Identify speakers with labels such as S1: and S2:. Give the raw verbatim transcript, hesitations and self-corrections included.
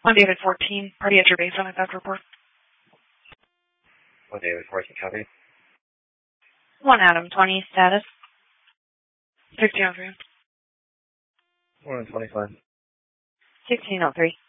S1: One David fourteen, party at your base on a theft report.
S2: One David fourteen, copy.
S1: One Adam twenty, status. sixteen oh three.
S2: One twenty-five.
S1: sixteen oh three.